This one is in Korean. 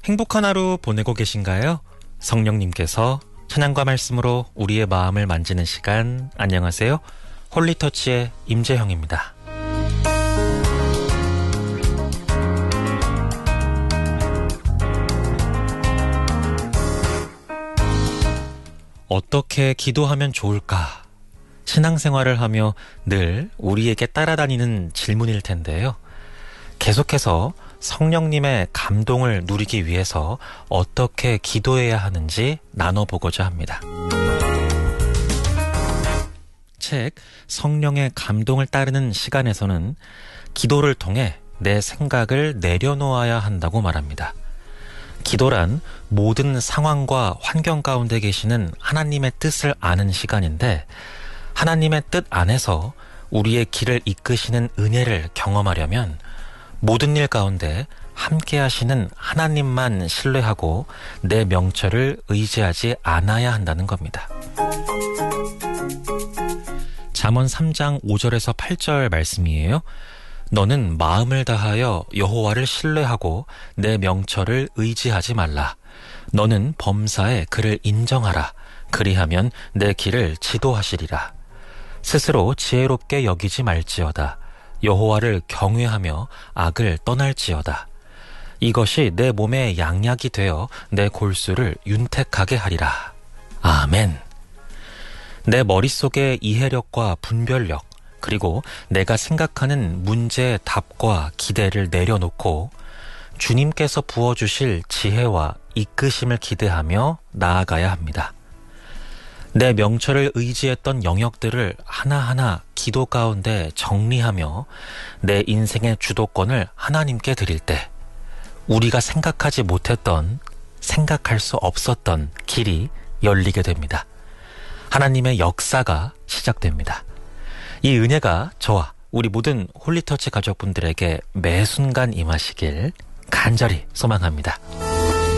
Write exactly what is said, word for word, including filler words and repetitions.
행복한 하루 보내고 계신가요? 성령님께서 찬양과 말씀으로 우리의 마음을 만지는 시간, 안녕하세요. 홀리터치의 임재형입니다. 어떻게 기도하면 좋을까? 신앙생활을 하며 늘 우리에게 따라다니는 질문일 텐데요. 계속해서 성령님의 감동을 누리기 위해서 어떻게 기도해야 하는지 나눠보고자 합니다. 책 성령의 감동을 따르는 시간에서는 기도를 통해 내 생각을 내려놓아야 한다고 말합니다. 기도란 모든 상황과 환경 가운데 계시는 하나님의 뜻을 아는 시간인데, 하나님의 뜻 안에서 우리의 길을 이끄시는 은혜를 경험하려면 모든 일 가운데 함께 하시는 하나님만 신뢰하고 내 명철을 의지하지 않아야 한다는 겁니다. 잠언 삼 장 오 절에서 팔 절 말씀이에요. 너는 마음을 다하여 여호와를 신뢰하고 내 명철을 의지하지 말라. 너는 범사에 그를 인정하라. 그리하면 내 길을 지도하시리라. 스스로 지혜롭게 여기지 말지어다. 여호와를 경외하며 악을 떠날지어다. 이것이 내 몸에 양약이 되어 내 골수를 윤택하게 하리라. 아멘. 내 머릿속의 이해력과 분별력, 그리고 내가 생각하는 문제의 답과 기대를 내려놓고 주님께서 부어주실 지혜와 이끄심을 기대하며 나아가야 합니다. 내 명철을 의지했던 영역들을 하나하나 기도 가운데 정리하며 내 인생의 주도권을 하나님께 드릴 때 우리가 생각하지 못했던, 생각할 수 없었던 길이 열리게 됩니다. 하나님의 역사가 시작됩니다. 이 은혜가 저와 우리 모든 홀리터치 가족분들에게 매 순간 임하시길 간절히 소망합니다.